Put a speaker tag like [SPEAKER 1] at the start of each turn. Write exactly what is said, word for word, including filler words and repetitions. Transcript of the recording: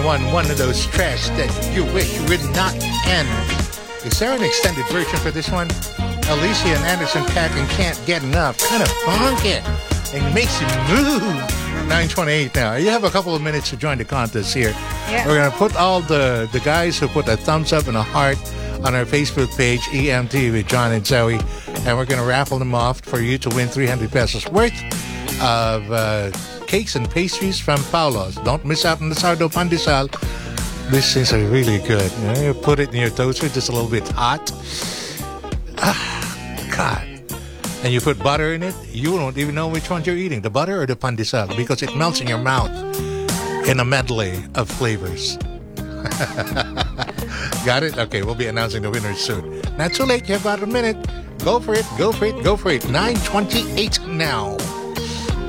[SPEAKER 1] One, one of those trash that you wish would not end. Is there an extended version for this one? Alicia and Anderson .Paak and Can't Get Enough. Kind of funky. It makes you move. nine twenty-eight now. You have a couple of minutes to join the contest here.
[SPEAKER 2] Yeah.
[SPEAKER 1] We're going to put all the, the guys who put a thumbs up and a heart on our Facebook page, E M T with John and Zoe. And we're going to raffle them off for you to win three hundred pesos worth of uh, cakes and pastries from Paulo's. Don't miss out on the Sardo Pandesal. These things are really good. You know, you put it in your toaster, just a little bit hot. Ah, God. And you put butter in it, you don't even know which one you're eating, the butter or the pandesal, because it melts in your mouth in a medley of flavors. Got it? Okay, we'll be announcing the winners soon. Not too late, you have about a minute. Go for it, go for it, go for it. nine twenty-eight now.